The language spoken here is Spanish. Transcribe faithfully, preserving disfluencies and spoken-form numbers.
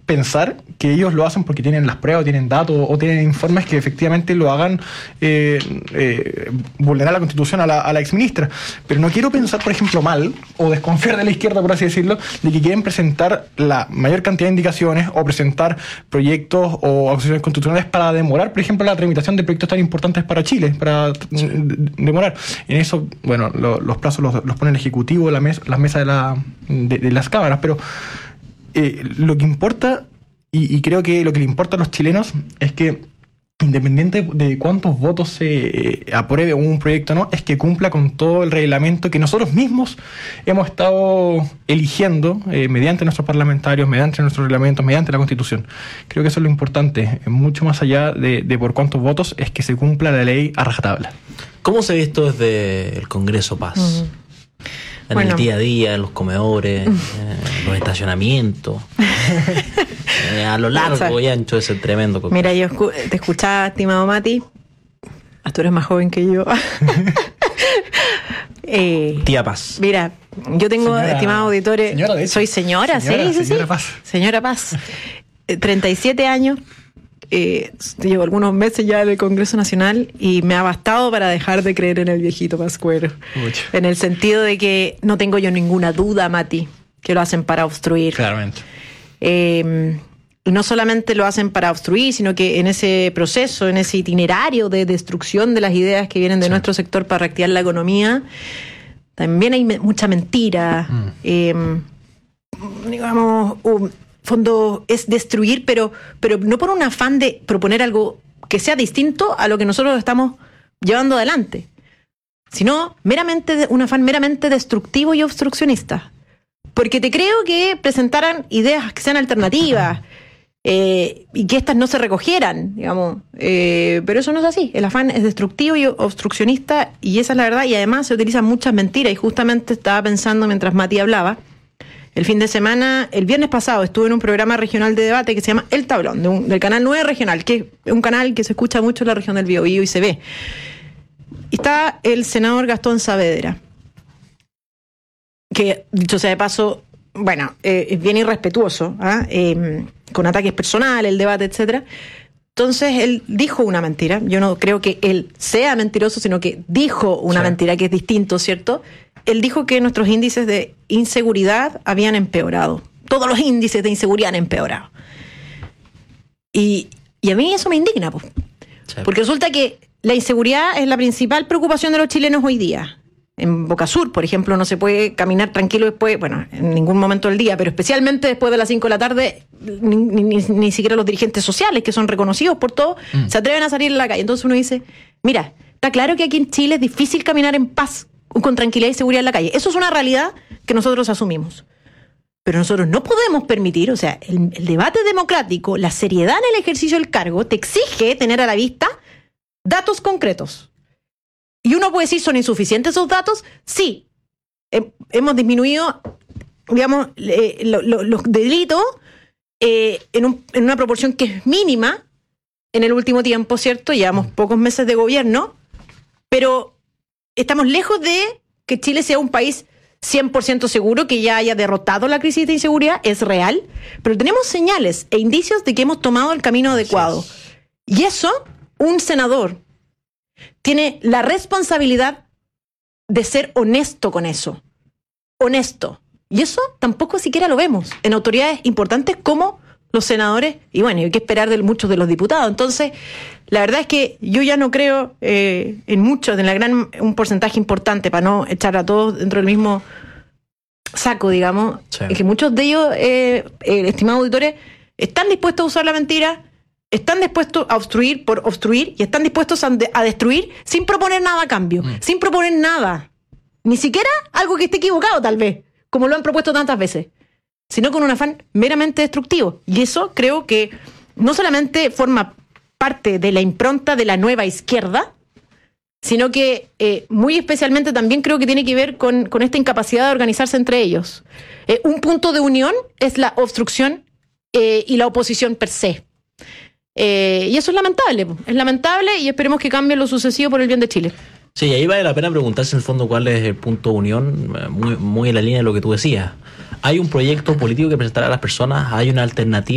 pensar que ellos lo hacen porque tienen las pruebas, tienen datos o tienen informes que efectivamente lo hagan eh, eh, vulnerar la Constitución a la, a la exministra. Pero no quiero pensar, por ejemplo, mal o desconfiar de la izquierda, por así decirlo, de que quieren presentar la mayor cantidad de indicaciones o presentar proyectos o acusaciones constitucionales para demorar, por ejemplo, la tramitación de proyectos tan importantes para Chile, para sí. demorar. En eso, bueno, lo, los plazos los, los pone el Ejecutivo, la mes, las mesas de, la, de, de las cámaras, pero Eh, lo que importa, y, y creo que lo que le importa a los chilenos es que, independiente de cuántos votos se eh, apruebe un proyecto o no, es que cumpla con todo el reglamento que nosotros mismos hemos estado eligiendo eh, mediante nuestros parlamentarios, mediante nuestros reglamentos, mediante la Constitución. Creo que eso es lo importante, mucho más allá de, de por cuántos votos, es que se cumpla la ley a rajatabla. ¿Cómo se ve esto desde el Congreso Paz? Uh-huh. En bueno. el día a día, en los comedores, eh, los estacionamientos, eh, a lo largo y ancho de ese tremendo congreso. Mira, yo escu- te escuchaba, estimado Mati, tú eres más joven que yo. eh, Tía Paz. Mira, yo tengo, señora, estimados auditores, señora, soy señora, señora sí, sí, señora sí. Paz. Señora Paz. Eh, treinta y siete años. Eh, llevo algunos meses ya en el Congreso Nacional y me ha bastado para dejar de creer en el viejito Pascuero. Mucho. En el sentido de que no tengo yo ninguna duda, Mati, que lo hacen para obstruir. Claramente. Eh, y no solamente lo hacen para obstruir, sino que en ese proceso, en ese itinerario de destrucción de las ideas que vienen de sí. nuestro sector para reactivar la economía, también hay me- mucha mentira. Mm. Eh, digamos... Um, fondo es destruir, pero, pero no por un afán de proponer algo que sea distinto a lo que nosotros estamos llevando adelante, sino meramente un afán meramente destructivo y obstruccionista. Porque te creo que presentaran ideas que sean alternativas eh, y que estas no se recogieran, digamos, eh, pero eso no es así. El afán es destructivo y obstruccionista y esa es la verdad, y además se utilizan muchas mentiras. Y justamente estaba pensando mientras Mati hablaba, el fin de semana, el viernes pasado, estuve en un programa regional de debate que se llama El Tablón, de un, del canal nueve Regional, que es un canal que se escucha mucho en la región del Biobío y se ve. Y está el senador Gastón Saavedra, que, dicho sea de paso, bueno, eh, es bien irrespetuoso, ¿eh? eh, con ataques personales, el debate, etcétera. Entonces, él dijo una mentira. Yo no creo que él sea mentiroso, sino que dijo una sí. mentira, que es distinto, ¿cierto? Él dijo que nuestros índices de inseguridad habían empeorado. Todos los índices de inseguridad han empeorado. Y, y a mí eso me indigna, pues. Sí. Porque resulta que la inseguridad es la principal preocupación de los chilenos hoy día. En Boca Sur, por ejemplo, no se puede caminar tranquilo después, bueno, en ningún momento del día, pero especialmente después de las cinco de la tarde, ni, ni, ni siquiera los dirigentes sociales, que son reconocidos por todos, mm. se atreven a salir a la calle. Entonces uno dice, mira, está claro que aquí en Chile es difícil caminar en paz, con tranquilidad y seguridad en la calle. Eso es una realidad que nosotros asumimos. Pero nosotros no podemos permitir, o sea, el, el debate democrático, la seriedad en el ejercicio del cargo, te exige tener a la vista datos concretos. Y uno puede decir, ¿son insuficientes esos datos? Sí. Eh, hemos disminuido, digamos, eh, lo, lo, los delitos eh, en, un, en una proporción que es mínima en el último tiempo, ¿cierto? Llevamos pocos meses de gobierno, pero estamos lejos de que Chile sea un país cien por ciento seguro, que ya haya derrotado la crisis de inseguridad. Es real, pero tenemos señales e indicios de que hemos tomado el camino adecuado. Y eso, un senador tiene la responsabilidad de ser honesto con eso. Honesto. Y eso tampoco siquiera lo vemos en autoridades importantes como los senadores, y bueno, hay que esperar de muchos de los diputados. Entonces, la verdad es que yo ya no creo eh, en muchos, en la gran, un porcentaje importante, para no echar a todos dentro del mismo saco, digamos, sí. que muchos de ellos, eh, eh, estimados auditores, están dispuestos a usar la mentira, están dispuestos a obstruir por obstruir y están dispuestos a, de, a destruir sin proponer nada a cambio, mm. sin proponer nada, ni siquiera algo que esté equivocado tal vez, como lo han propuesto tantas veces, sino con un afán meramente destructivo. Y eso creo que no solamente forma parte de la impronta de la nueva izquierda, sino que eh, muy especialmente también creo que tiene que ver con, con esta incapacidad de organizarse entre ellos. Eh, un punto de unión es la obstrucción eh, y la oposición per se. Eh, y eso es lamentable, es lamentable y esperemos que cambie lo sucesivo por el bien de Chile. Sí, ahí vale la pena preguntarse en el fondo cuál es el punto de unión, muy, muy en la línea de lo que tú decías. Hay un proyecto político que presentar a las personas, hay una alternativa